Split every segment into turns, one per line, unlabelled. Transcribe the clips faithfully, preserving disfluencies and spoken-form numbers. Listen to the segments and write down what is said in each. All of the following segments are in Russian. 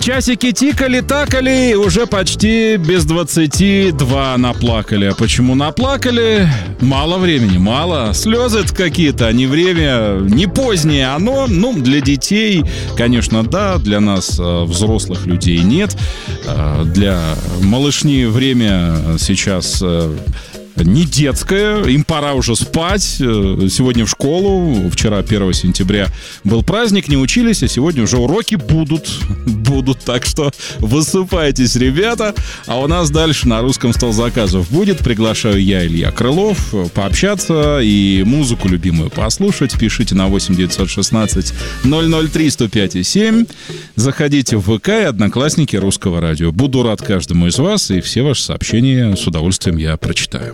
Часики тикали, такали, уже почти без двадцати два наплакали. А почему наплакали? Мало времени, мало. Слезы-то какие-то, а не время, не позднее оно. Ну, для детей, конечно, да, для нас, взрослых людей, нет. Для малышни время сейчас не детское, им пора уже спать. Сегодня в школу, вчера, первого сентября, был праздник, не учились, а сегодня уже уроки будут. Будут, так что высыпайтесь, ребята. А у нас дальше на русском стол заказов будет. Приглашаю я, Илья Крылов, пообщаться и музыку любимую послушать. Пишите на восемь девятьсот шестнадцать ноль ноль три сто пять и семь. Заходите в ВК и Одноклассники Русского радио. Буду рад каждому из вас, и все ваши сообщения с удовольствием я прочитаю.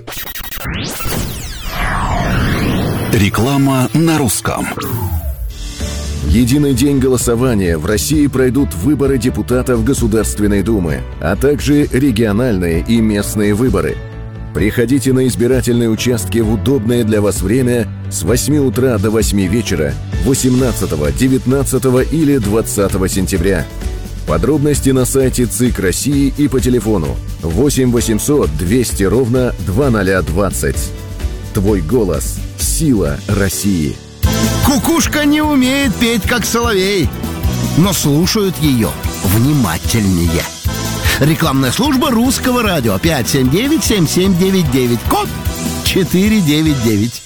Реклама на русском.
В единый день голосования в России пройдут выборы депутатов Государственной Думы, а также региональные и местные выборы. Приходите на избирательные участки в удобное для вас время с восьми утра до восьми вечера восемнадцатого, девятнадцатого или двадцатого сентября. Подробности на сайте ЦИК России и по телефону восемь восемьсот двести ровно двадцать двадцать. Твой голос – сила России.
Кукушка не умеет петь, как соловей, но слушают ее внимательнее. Рекламная служба Русского радио. Пять семь девять семь семь девять девять. Код четыре девять девять.